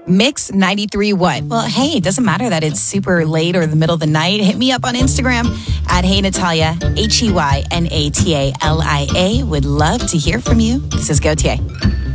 Mix 93.1. Well, hey, it doesn't matter that it's super late or the middle of the night. Hit me up on Instagram at Hey Natalia, HeyNatalia. Would love to hear from you. This is Gautier.